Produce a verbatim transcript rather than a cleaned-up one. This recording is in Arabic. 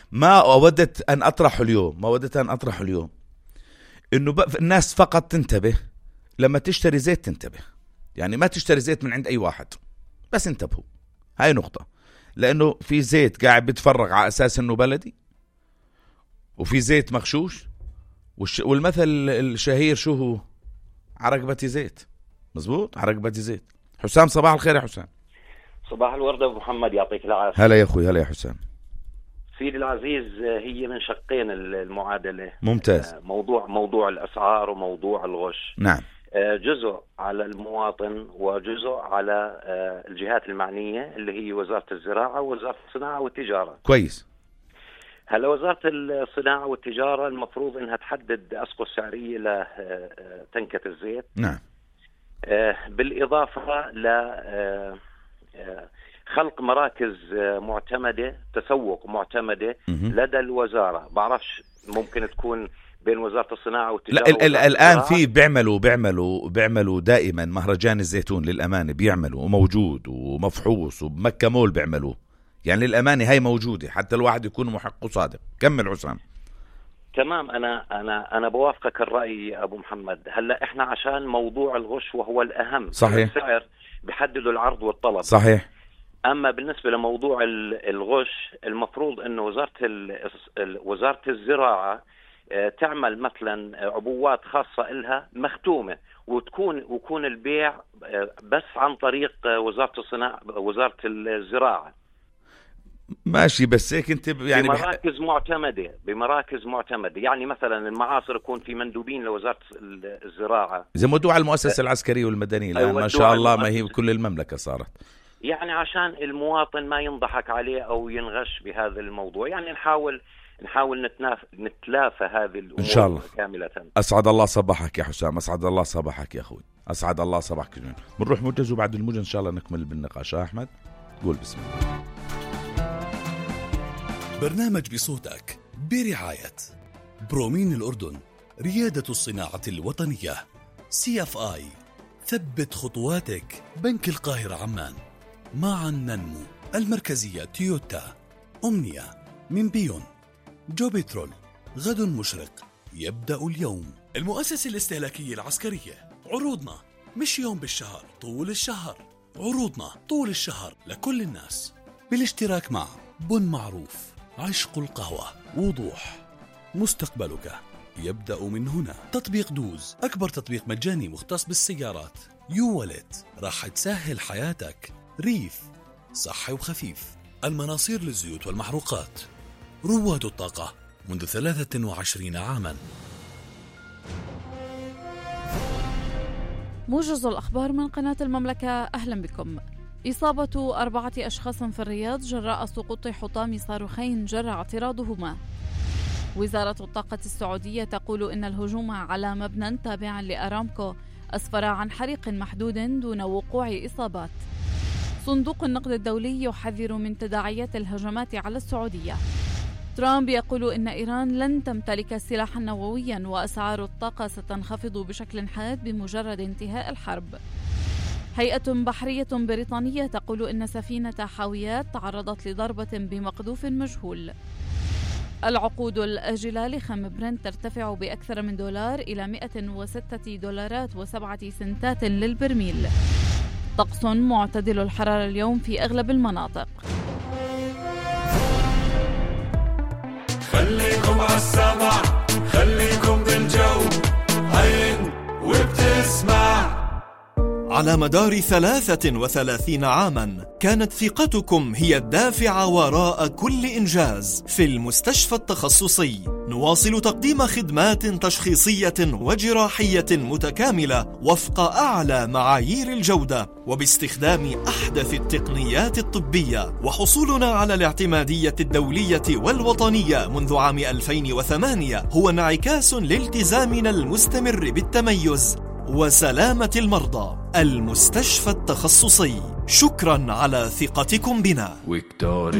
ما ودت أن أطرحه اليوم ما ودت أن أطرحه اليوم إنه الناس فقط تنتبه لما تشتري زيت، تنتبه يعني ما تشتري زيت من عند أي واحد، بس انتبهوا هاي نقطة. لأنه في زيت قاعد بتفرغ على أساس إنه بلدي، وفي زيت مغشوش، والمثل الشهير شو هو؟ عرقبتي زيت. مزبوط، عرقبتي زيت. حسام صباح الخير يا حسام. صباح الورد أبو محمد، يعطيك العافية. هلا يا أخوي. هلا يا حسام. سيدي العزيز، هي من شقين المعادلة. ممتاز. موضوع موضوع الأسعار وموضوع الغش. نعم. جزء على المواطن وجزء على الجهات المعنية اللي هي وزارة الزراعة ووزارة الصناعة والتجارة. كويس. هلا وزارة الصناعة والتجارة المفروض انها تحدد اسقف سعرية لتنكة الزيت. نعم. بالاضافة ل خلق مراكز معتمدة، تسوق معتمدة لدى الوزارة. بعرفش ممكن تكون بين وزارة الصناعة والتجارة. لا الآن في بيعملوا بيعملوا بيعملوا دائما مهرجان الزيتون للأمانة، بيعملوا وموجود ومفحوص، وبمكة مول بيعملوه. يعني للأمانة هاي موجودة حتى الواحد يكون محق وصادق. كمل عسام. تمام. أنا أنا أنا بوافقك الرأي أبو محمد. هلا إحنا عشان موضوع الغش وهو الأهم. صحيح. السعر بيحددوا العرض والطلب. صحيح. أما بالنسبة لموضوع الغش، المفروض إنه وزارة وزارة الزراعة تعمل مثلا عبوات خاصة إلها مختومة، وتكون ويكون البيع بس عن طريق وزارة الصناعة وزارة الزراعة. ماشي، بس هيك انت يعني بمراكز بح... معتمدة بمراكز معتمدة. يعني مثلا المعاصر يكون في مندوبين لوزارة الزراعة، زي موضوع المؤسسة العسكرية والمدنية الآن ما شاء الله، ما هي بكل المملكة صارت. يعني عشان المواطن ما ينضحك عليه أو ينغش بهذا الموضوع، يعني نحاول نحاول نتناف... نتلافى هذه الأمور إن شاء الله كاملة. أسعد الله صباحك يا حسام. أسعد الله صباحك يا أخوي. أسعد الله صباحك جميعا. بنروح موجز وبعد الموجز إن شاء الله نكمل بالنقاش. أحمد قول بسم الله. برنامج بصوتك برعاية برومين الأردن، ريادة الصناعة الوطنية. سي اف آي، ثبت خطواتك. بنك القاهرة عمان، معا ننمو. المركزية تويوتا. أمنية من بيون. جو بترول، غد مشرق يبدأ اليوم. المؤسسة الاستهلاكية العسكرية، عروضنا مش يوم بالشهر، طول الشهر. عروضنا طول الشهر لكل الناس، بالاشتراك مع بن معروف، عشق القهوة، وضوح. مستقبلك يبدأ من هنا. تطبيق دوز، أكبر تطبيق مجاني مختص بالسيارات. يو والت، راح تسهل حياتك. ريف، صحي وخفيف. المناصير للزيوت والمحروقات. رواد الطاقة منذ ثلاثة وعشرين عاما. موجز الأخبار من قناة المملكة، أهلا بكم. إصابة أربعة أشخاص في الرياض جراء سقوط حطام صاروخين جرى اعتراضهما. وزارة الطاقة السعودية تقول إن الهجوم على مبنى تابع لأرامكو أسفر عن حريق محدود دون وقوع إصابات. صندوق النقد الدولي يحذر من تداعيات الهجمات على السعودية. ترامب يقول إن إيران لن تمتلك سلاحا نوويا، وأسعار الطاقة ستنخفض بشكل حاد بمجرد انتهاء الحرب. هيئة بحرية بريطانية تقول إن سفينة حاويات تعرضت لضربة بمقذوف مجهول. العقود الآجلة لخام برنت ترتفع بأكثر من دولار إلى مئة وستة دولارات وسبعة سنتات للبرميل. طقس معتدل الحرارة اليوم في أغلب المناطق. خليكم عالسمع، خليكم بالجو، عين وبتسمع. على مدار ثلاثة وثلاثين عاما كانت ثقتكم هي الدافع وراء كل إنجاز. في المستشفى التخصصي نواصل تقديم خدمات تشخيصية وجراحية متكاملة وفق أعلى معايير الجودة وباستخدام أحدث التقنيات الطبية، وحصولنا على الاعتمادية الدولية والوطنية منذ عام ألفين وثمانية هو انعكاس لالتزامنا المستمر بالتميز وسلامة المرضى. المستشفى التخصصي، شكرا على ثقتكم بنا.